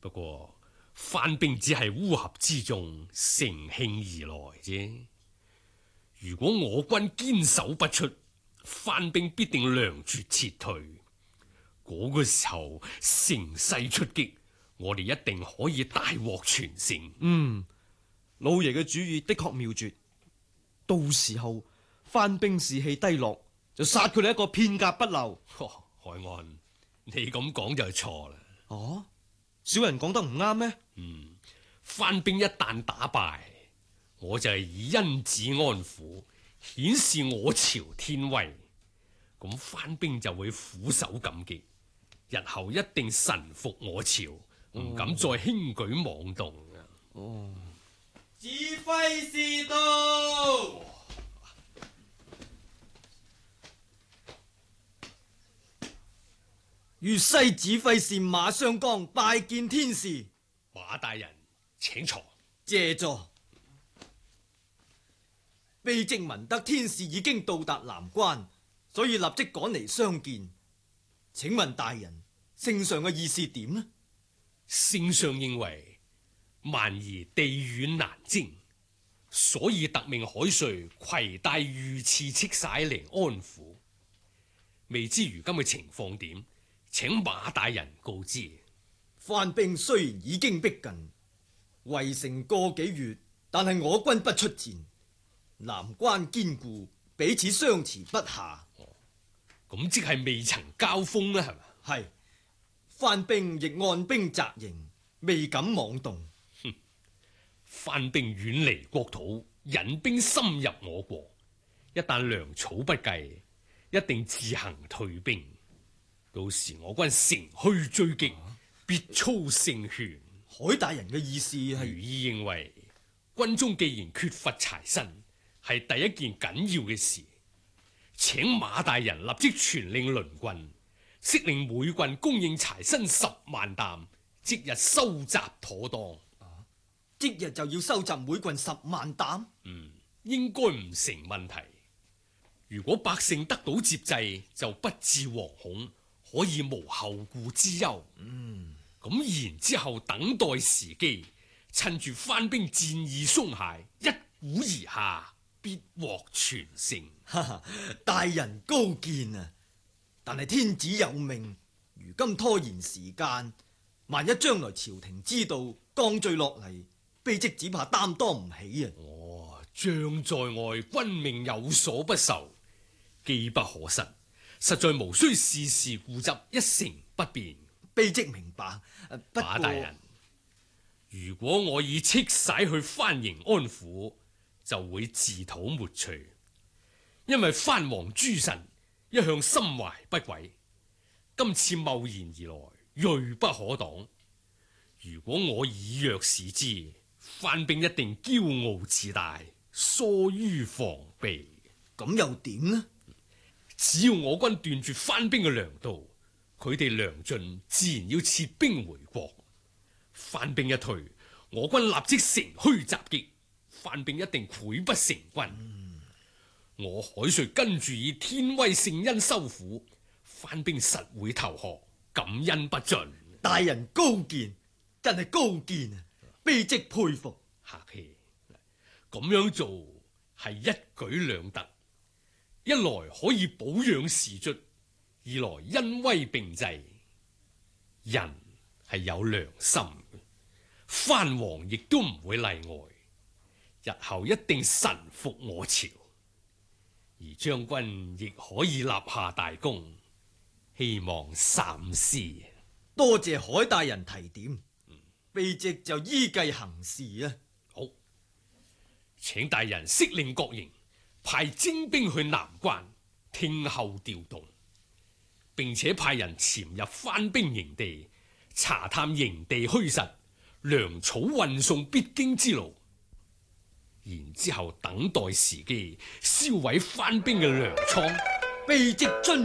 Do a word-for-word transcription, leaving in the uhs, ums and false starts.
不過番兵只係烏合之眾，乘興而來啫。如果我軍堅守不出，番兵必定糧絕撤退。嗰、那個時候乘勢出擊，我哋一定可以大獲全勝。 嗯，老爺嘅主意的確妙絕。到時候番兵士氣低落，就殺佢哋一個片甲不留。 哦，海安，你咁講就錯啦。 哦，小人講得唔啱咩？ 嗯，番兵一旦打敗，我就係以恩子安撫，顯示我朝天威。咁番兵就會俯首感激，日後一定臣服我朝，唔、哦、敢再輕舉妄動啊！ 哦， 指揮使到， 粵西指揮使馬相光拜見天使。 馬大人，請坐。 謝座。卑職聞得天使已經到達南關，所以立即趕嚟相見。請問大人，聖上嘅意思點呢？ 聖上認為蠻夷地遠難征，所以特命海瑞攜帶御賜戚璽嚟安撫。未知如今嘅情況點，請馬大人告知。 番兵雖然已經逼近，圍城個幾月，但係我軍不出戰，南關堅固，彼此相持不下。 咁即係未曾交鋒啦，係嘛？ 係，番兵亦按兵紮營，未敢妄動。 哼，番兵遠離國土，引兵深入我國，一旦糧草不繼，一定自行退兵。到時我軍乘虛追擊，必操勝券。 海大人嘅意思係？ 如意認為，軍中既然缺乏柴薪，係第一件緊要嘅事。請馬大人立即傳令鄰軍，悉令每郡供應柴薪十萬擔，即日收集妥當。 啊，即日就要收集每郡十萬擔？ 嗯，應該唔成問題。如果百姓得到接濟，就不致惶恐，可以無後顧之憂。 嗯， 咁然之後等待時機，趁住番兵戰意鬆懈，一鼓而下，必獲全勝。 哈哈，大人高見啊！但係天子有命，如今拖延時間，萬一將來朝廷知道降罪落嚟，卑職只怕擔當唔起啊！ 哦，將在外，君命有所不受，機不可失，實在無需事事固執，一成不變。 卑職明白。不過， 馬大人，如果我以戚璽去番營安撫，就會自討沒趣。因為番王諸臣一向心懷不軌，今次貿然而來，銳不可擋。如果我以弱視之，番兵一定驕傲自大，疏於防備。 咁又點呢？ 只要我軍斷絕番兵嘅糧道，佢哋糧盡，自然要撤兵回國。番兵一退，我軍立即乘虛襲擊，番兵一定潰不成軍。嗯，我海瑞跟住以天威聖恩收撫，番兵實會投降，感恩不盡。 大人高見，真係高見啊！卑職佩服。 客氣，咁樣做係一舉兩得，一來可以保養士卒，二來恩威並濟。人係有良心嘅，番王亦都唔會例外，日後一定臣服我朝。而將軍亦可以立下大功，希望三思。 多謝海大人提點，卑職就依計行事啊！ 好，請大人悉令各營派精兵去南關，聽候調動，並且派人潛入番兵營地，查探營地虛實，糧草運送必經之路。然之後等待時機，燒毀番兵嘅糧倉。 卑職遵